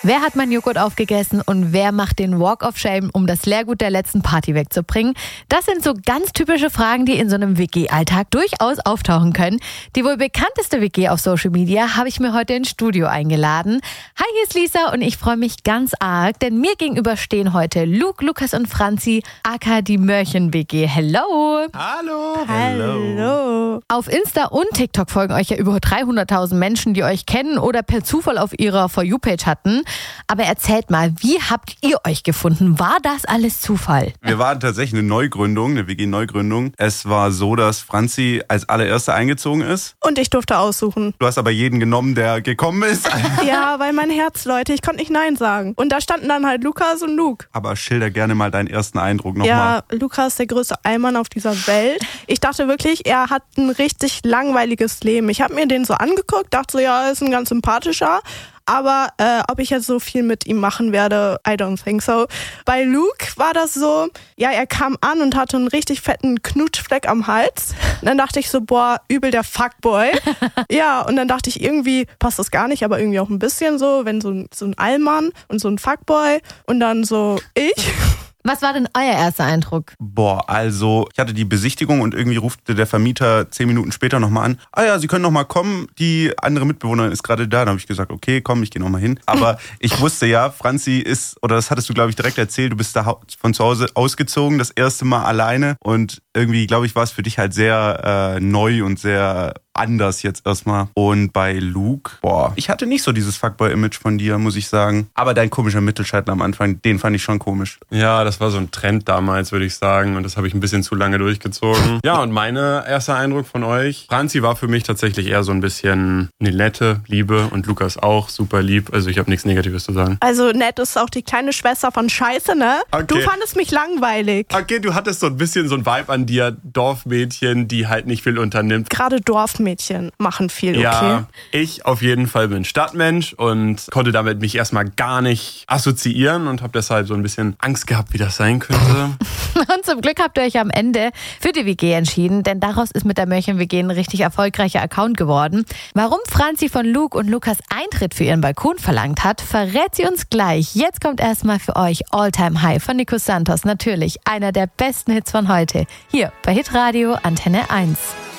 Wer hat mein Joghurt aufgegessen und wer macht den Walk of Shame, um das Leergut der letzten Party wegzubringen? Das sind so ganz typische Fragen, die in so einem WG-Alltag durchaus auftauchen können. Die wohl bekannteste WG auf Social Media habe ich mir heute ins Studio eingeladen. Hi, hier ist Lisa und ich freue mich ganz arg, denn mir gegenüber stehen heute Luke, Lukas und Franzi, aka die Mörchen-WG. Hello! Hallo! Hallo! Auf Insta und TikTok folgen euch ja über 300.000 Menschen, die euch kennen oder per Zufall auf ihrer For You-Page hatten. Aber erzählt mal, wie habt ihr euch gefunden? War das alles Zufall? Wir waren tatsächlich eine Neugründung, eine WG-Neugründung. Es war so, dass Franzi als allererste eingezogen ist. Und ich durfte aussuchen. Du hast aber jeden genommen, der gekommen ist. Ja, weil mein Herz, Leute, ich konnte nicht Nein sagen. Und da standen dann halt Lukas und Luke. Aber schilder gerne mal deinen ersten Eindruck nochmal. Ja, Lukas ist der größte Allmann auf dieser Welt. Ich dachte wirklich, er hat ein richtig langweiliges Leben. Ich habe mir den so angeguckt, dachte so, ja, er ist ein ganz sympathischer. Aber ob ich jetzt so viel mit ihm machen werde, I don't think so. Bei Luke war das so, ja, er kam an und hatte einen richtig fetten Knutschfleck am Hals. Und dann dachte ich so, boah, übel der Fuckboy. Ja, und dann dachte ich, irgendwie passt das gar nicht, aber irgendwie auch ein bisschen so, wenn so ein Allmann und so ein Fuckboy und dann so ich. Was war denn euer erster Eindruck? Boah, also ich hatte die Besichtigung und irgendwie rufte der Vermieter 10 Minuten später nochmal an. Ah ja, Sie können nochmal kommen, die andere Mitbewohnerin ist gerade da. Dann habe ich gesagt, okay, komm, ich gehe nochmal hin. Aber ich wusste ja, Franzi ist, oder das hattest du, glaube ich, direkt erzählt, du bist da von zu Hause ausgezogen, das erste Mal alleine. Und irgendwie, glaube ich, war es für dich halt sehr neu und sehr anders jetzt erstmal. Und bei Luke, boah, ich hatte nicht so dieses Fuckboy-Image von dir, muss ich sagen. Aber dein komischer Mittelscheitel am Anfang, den fand ich schon komisch. Ja, das war so ein Trend damals, würde ich sagen. Und das habe ich ein bisschen zu lange durchgezogen. Ja, und mein erster Eindruck von euch, Franzi war für mich tatsächlich eher so ein bisschen eine nette Liebe und Lukas auch super lieb. Also ich habe nichts Negatives zu sagen. Also nett ist auch die kleine Schwester von Scheiße, ne? Okay. Du fandest mich langweilig. Okay, du hattest so ein bisschen so ein Vibe an dir, Dorfmädchen, die halt nicht viel unternimmt. Gerade Dorfmädchen machen viel, okay? Ja, ich auf jeden Fall bin Stadtmensch und konnte damit mich erstmal gar nicht assoziieren und habe deshalb so ein bisschen Angst gehabt, wie das sein könnte. Und zum Glück habt ihr euch am Ende für die WG entschieden, denn daraus ist mit der Mörchen-WG ein richtig erfolgreicher Account geworden. Warum Franzi von Luke und Lukas Eintritt für ihren Balkon verlangt hat, verrät sie uns gleich. Jetzt kommt erstmal für euch All Time High von Nico Santos. Natürlich einer der besten Hits von heute. Hier bei Hitradio Antenne 1.